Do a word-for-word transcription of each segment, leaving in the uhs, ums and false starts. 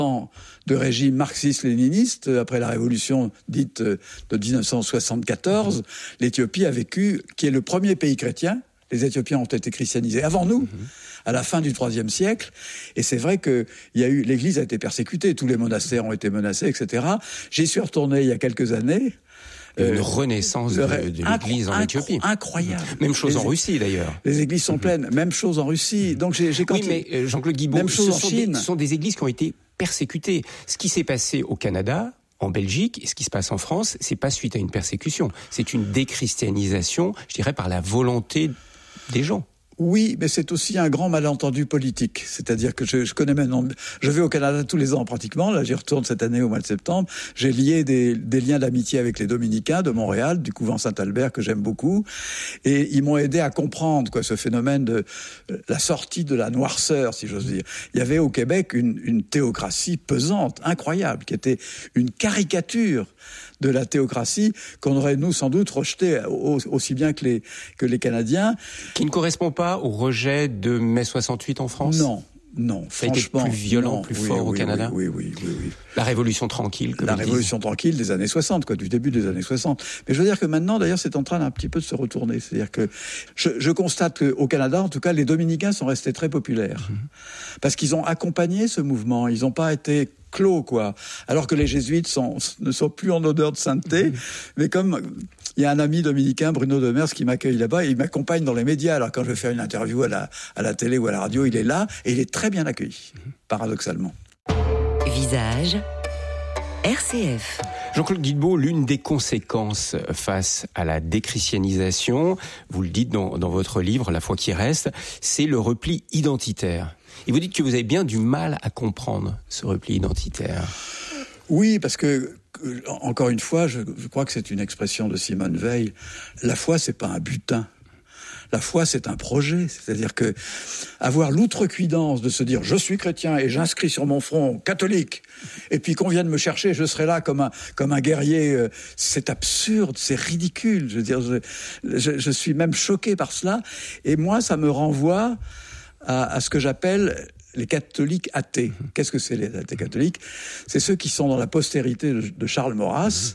de régime marxiste-léniniste, après la révolution dite de dix-neuf cent soixante-quatorze, mmh. l'Éthiopie a vécu, qui est le premier pays chrétien. Les Éthiopiens ont été christianisés avant nous, mmh. à la fin du troisième siècle. Et c'est vrai que il y a eu, l'Église a été persécutée, tous les monastères ont été menacés, et cetera. J'y suis retourné il y a quelques années. Une euh, renaissance de, de l'Église incro- en Éthiopie. Incroyable. Même chose les, en Russie, d'ailleurs. Les églises sont pleines. Même chose en Russie. Donc j'ai, j'ai Oui, mais euh, Jean-Claude Guibault, même chose ce, en sont Chine. Des, ce sont des églises qui ont été persécutées. Ce qui s'est passé au Canada, en Belgique, et ce qui se passe en France, c'est pas suite à une persécution. C'est une déchristianisation, je dirais, par la volonté des gens. Oui, mais c'est aussi un grand malentendu politique. C'est-à-dire que je, je connais maintenant... Je vais au Canada tous les ans pratiquement. Là, j'y retourne cette année au mois de septembre. J'ai lié des, des liens d'amitié avec les Dominicains de Montréal, du couvent Saint-Albert, que j'aime beaucoup. Et ils m'ont aidé à comprendre quoi, ce phénomène de la sortie de la noirceur, si j'ose dire. Il y avait au Québec une, une théocratie pesante, incroyable, qui était une caricature de la théocratie qu'on aurait, nous, sans doute rejeté aussi bien que les, que les Canadiens. Qui ne correspond pas au rejet de mai soixante-huit en France ? Non, non. Ça a été plus violent, non, plus oui, fort oui, au Canada ? Oui, oui, oui, oui, oui. La Révolution tranquille, comme La ils Révolution disent. tranquille des années soixante, quoi, du début des années soixante. Mais je veux dire que maintenant, d'ailleurs, c'est en train d'un petit peu de se retourner. C'est-à-dire que je, je constate qu'au Canada, en tout cas, les Dominicains sont restés très populaires. Mmh. Parce qu'ils ont accompagné ce mouvement. Ils n'ont pas été clos, quoi. Alors que les jésuites sont, ne sont plus en odeur de sainteté. Mmh. Mais comme il y a un ami dominicain, Bruno Demers, qui m'accueille là-bas, et il m'accompagne dans les médias. Alors quand je vais faire une interview à la, à la télé ou à la radio, il est là et il est très bien accueilli, mmh. paradoxalement. Visage R C F. Jean-Claude Guibault, l'une des conséquences face à la déchristianisation, vous le dites dans, dans votre livre, La foi qui reste, c'est le repli identitaire. Et vous dites que vous avez bien du mal à comprendre ce repli identitaire. Oui, parce que, encore une fois, je, je crois que c'est une expression de Simone Veil. La foi, c'est pas un butin. La foi, c'est un projet. C'est-à-dire que avoir l'outrecuidance de se dire « je suis chrétien et j'inscris sur mon front catholique » et puis qu'on vienne me chercher, je serai là comme un, comme un guerrier, euh, c'est absurde, c'est ridicule. Je veux dire, je, je, je suis même choqué par cela. Et moi, ça me renvoie à, à ce que j'appelle les catholiques athées. Qu'est-ce que c'est les athées catholiques ? C'est ceux qui sont dans la postérité de, de Charles Maurras,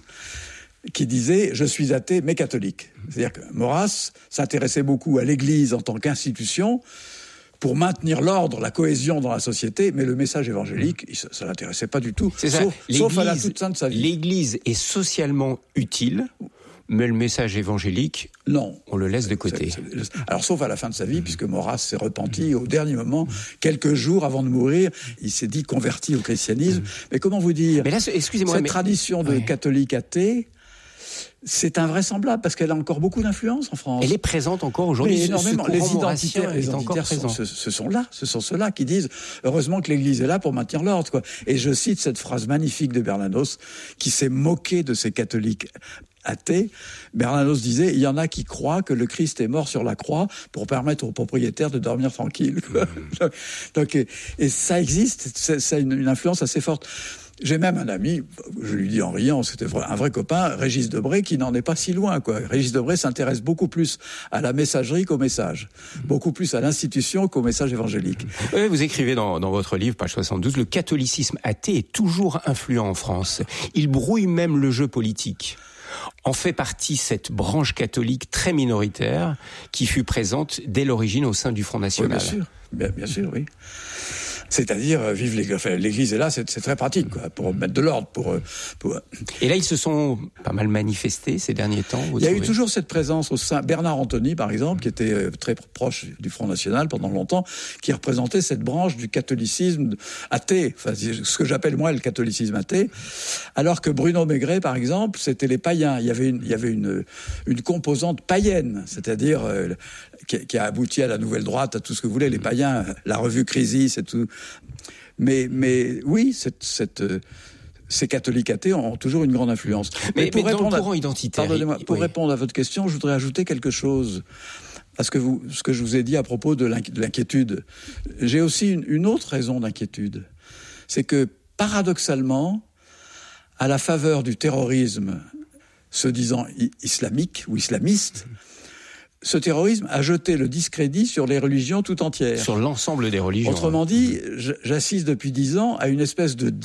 qui disait « je suis athée mais catholique ». C'est-à-dire que Maurras s'intéressait beaucoup à l'Église en tant qu'institution pour maintenir l'ordre, la cohésion dans la société, mais le message évangélique, ça, ça l'intéressait pas du tout, c'est ça. Sauf, sauf à la toute fin de sa vie. L'Église est socialement utile, mais le message évangélique, non, on le laisse de côté. C'est, c'est, alors, sauf à la fin de sa vie, mmh. puisque Maurras s'est repenti au dernier moment, mmh. quelques jours avant de mourir, il s'est dit converti au christianisme. Mmh. Mais comment vous dire, mais là, excusez-moi, cette mais... tradition de ouais. catholique athée, c'est invraisemblable parce qu'elle a encore beaucoup d'influence en France. Elle est présente encore aujourd'hui. Mais énormément. Ce, ce les identitaires, les est identitaires encore présent. Sont, ce, ce sont là, ce sont ceux-là qui disent heureusement que l'Église est là pour maintenir l'ordre, quoi. Et je cite cette phrase magnifique de Bernanos qui s'est moqué de ces catholiques athée. Bernanos disait, il y en a qui croient que le Christ est mort sur la croix pour permettre aux propriétaires de dormir tranquille. Mmh. Donc, et, et ça existe, c'est, ça a une, une influence assez forte. J'ai même un ami, je lui dis en riant, c'était un vrai copain, Régis Debray, qui n'en est pas si loin, quoi. Régis Debray s'intéresse beaucoup plus à la messagerie qu'au message. Mmh. Beaucoup plus à l'institution qu'au message évangélique. Oui, vous écrivez dans, dans votre livre, page soixante-douze, le catholicisme athée est toujours influent en France. Il brouille même le jeu politique. En fait partie cette branche catholique très minoritaire qui fut présente dès l'origine au sein du Front National. Oui, bien sûr, bien, bien sûr, oui. C'est-à-dire, euh, vive l'Église, enfin, l'Église est là, c'est, c'est très pratique, quoi, pour mettre de l'ordre. Pour, pour... Et là, ils se sont pas mal manifestés ces derniers temps. Il y a eu toujours cette présence au sein. Bernard Anthony, par exemple, qui était euh, très proche du Front National pendant longtemps, qui représentait cette branche du catholicisme athée, enfin, ce que j'appelle moi le catholicisme athée, alors que Bruno Maigret, par exemple, c'était les païens. Il y avait une, il y avait une, une composante païenne, c'est-à-dire euh, qui, qui a abouti à la Nouvelle Droite, à tout ce que vous voulez, les païens, la revue Crisis et tout. Mais, mais oui, cette, cette, ces catholiques athées ont toujours une grande influence. Mais, mais pour mais dans répondre le courant identitaire, pardonnez-moi, pour oui. répondre à votre question, je voudrais ajouter quelque chose à ce que, vous, ce que je vous ai dit à propos de, l'inqui- de l'inquiétude. J'ai aussi une, une autre raison d'inquiétude. C'est que, paradoxalement, à la faveur du terrorisme se disant islamique ou islamiste, ce terrorisme a jeté le discrédit sur les religions tout entières. Sur l'ensemble des religions. Autrement dit, j'assiste depuis dix ans à une espèce de